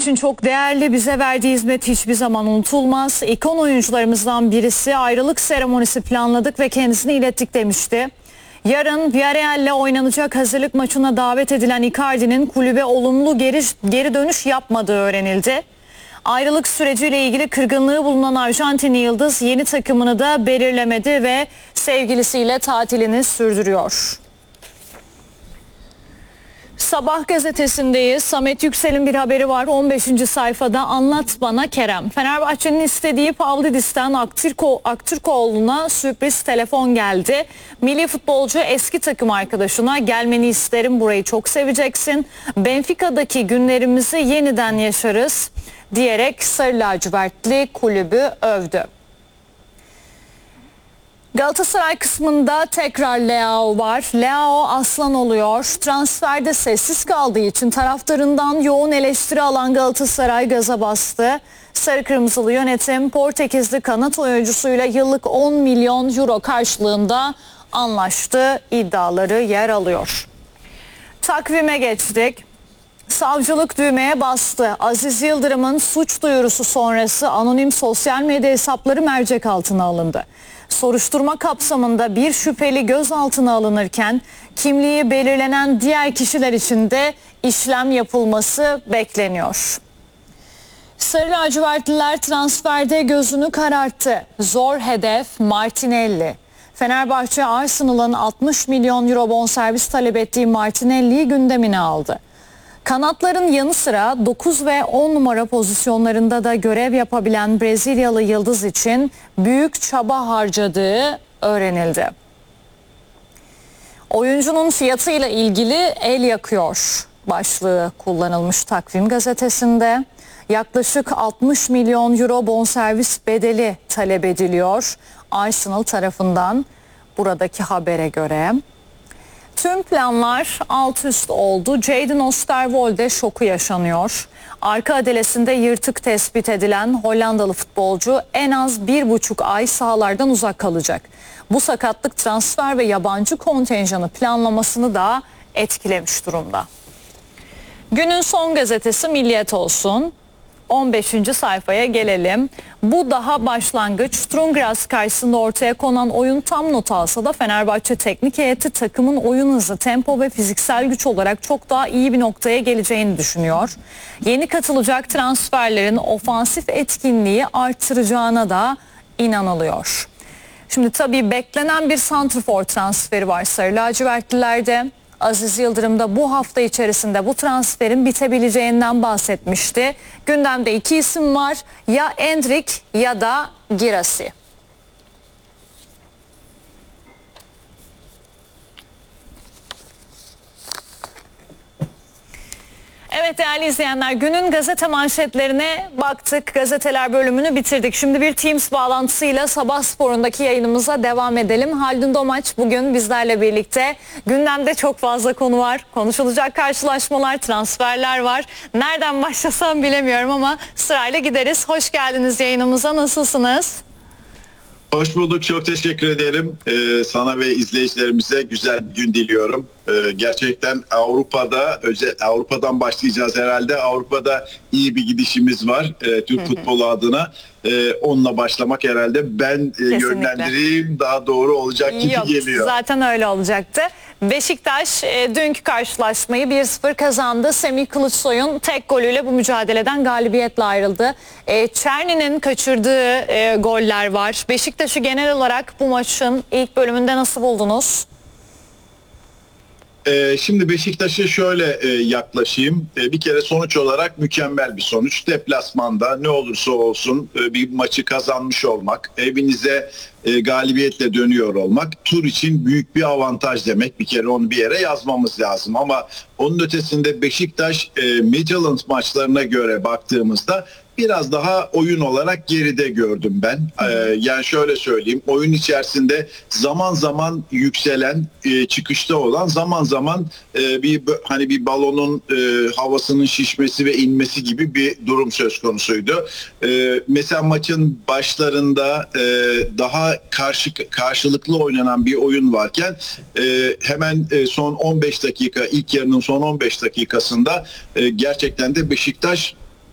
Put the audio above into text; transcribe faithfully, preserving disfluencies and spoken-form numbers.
için çok değerli, bize verdiği hizmet hiçbir zaman unutulmaz. İkon oyuncularımızdan birisi ayrılık seremonisi planladık ve kendisini ilettik demişti. Yarın Villarreal'le oynanacak hazırlık maçına davet edilen Icardi'nin kulübe olumlu geri, geri dönüş yapmadığı öğrenildi. Ayrılık süreciyle ilgili kırgınlığı bulunan Arjantinli Yıldız yeni takımını da belirlemedi ve sevgilisiyle tatilini sürdürüyor. Sabah gazetesindeyiz. Samet Yüksel'in bir haberi var. on beşinci sayfada anlat bana Kerem. Fenerbahçe'nin istediği Pavlidis'ten Aktürko, Aktürkoğlu'na sürpriz telefon geldi. Milli futbolcu eski takım arkadaşına gelmeni isterim, burayı çok seveceksin. Benfica'daki günlerimizi yeniden yaşarız diyerek Sarı Lacivertli kulübü övdü. Galatasaray kısmında tekrar Leao var. Leao aslan oluyor. Transferde sessiz kaldığı için taraftarından yoğun eleştiri alan Galatasaray gaza bastı. Sarı Kırmızılı yönetim Portekizli kanat oyuncusuyla yıllık on milyon euro karşılığında anlaştı iddiaları yer alıyor. Takvime geçtik. Savcılık düğmeye bastı. Aziz Yıldırım'ın suç duyurusu sonrası anonim sosyal medya hesapları mercek altına alındı. Soruşturma kapsamında bir şüpheli gözaltına alınırken kimliği belirlenen diğer kişiler için de işlem yapılması bekleniyor. Sarı lacivertliler transferde gözünü kararttı. Zor hedef Martinelli. Fenerbahçe Arsenal'ın altmış milyon euro bonservis talep ettiği Martinelli'yi gündemine aldı. Kanatların yanı sıra dokuz ve on numara pozisyonlarında da görev yapabilen Brezilyalı yıldız için büyük çaba harcadığı öğrenildi. Oyuncunun fiyatıyla ilgili el yakıyor başlığı kullanılmış Takvim gazetesinde. Yaklaşık altmış milyon euro bonservis bedeli talep ediliyor Arsenal tarafından buradaki habere göre. Tüm planlar alt üst oldu. Jadon Oosterwolde şoku yaşanıyor. Arka adelesinde yırtık tespit edilen Hollandalı futbolcu en az bir buçuk ay sahalardan uzak kalacak. Bu sakatlık transfer ve yabancı kontenjanı planlamasını da etkilemiş durumda. Günün son gazetesi Milliyet olsun. on beşinci sayfaya gelelim. Bu daha başlangıç. Sturm Graz karşısında ortaya konan oyun tam not alsa da Fenerbahçe teknik heyeti takımın oyun hızı, tempo ve fiziksel güç olarak çok daha iyi bir noktaya geleceğini düşünüyor. Yeni katılacak transferlerin ofansif etkinliği artıracağına da inanılıyor. Şimdi tabii beklenen bir santrfor transferi var Sarı lacivertlilerde. Aziz Yıldırım da bu hafta içerisinde bu transferin bitebileceğinden bahsetmişti. Gündemde iki isim var, ya Endrick ya da Girassi. Evet değerli izleyenler, günün gazete manşetlerine baktık. Gazeteler bölümünü bitirdik. Şimdi bir Teams bağlantısıyla Sabah Spor'undaki yayınımıza devam edelim. Haldun Domaç bugün bizlerle birlikte. Gündemde çok fazla konu var. Konuşulacak karşılaşmalar, transferler var. Nereden başlasam bilemiyorum ama sırayla gideriz. Hoş geldiniz yayınımıza. Nasılsınız? Hoş bulduk. Çok teşekkür ederim. Ee, sana ve izleyicilerimize güzel bir gün diliyorum. Ee, gerçekten Avrupa'da, özel Avrupa'dan başlayacağız herhalde. Avrupa'da iyi bir gidişimiz var e, Türk futbolu adına. E, onunla başlamak herhalde ben e, yönlendireyim daha doğru olacak gibi Yok, geliyor. Zaten öyle olacaktı. Beşiktaş e, dünkü karşılaşmayı bir sıfır kazandı. Semih Kılıçsoy'un tek golüyle bu mücadeleden galibiyetle ayrıldı. E, Çerni'nin kaçırdığı e, goller var. Beşiktaş'ı genel olarak bu maçın ilk bölümünde nasıl buldunuz? Ee, şimdi Beşiktaş'a şöyle e, yaklaşayım. E, bir kere sonuç olarak mükemmel bir sonuç. Deplasmanda ne olursa olsun e, bir maçı kazanmış olmak, evinize e, galibiyetle dönüyor olmak tur için büyük bir avantaj demek. Bir kere onu bir yere yazmamız lazım. Ama onun ötesinde Beşiktaş e, Midtjylland maçlarına göre baktığımızda biraz daha oyun olarak geride gördüm ben. Ee, yani şöyle söyleyeyim, oyun içerisinde zaman zaman yükselen, e, çıkışta olan, zaman zaman e, bir hani bir balonun e, havasının şişmesi ve inmesi gibi bir durum söz konusuydu. E, mesela maçın başlarında e, daha karşı karşılıklı oynanan bir oyun varken e, hemen e, son on beş dakika, ilk yarının son on beş dakikasında e, gerçekten de Beşiktaş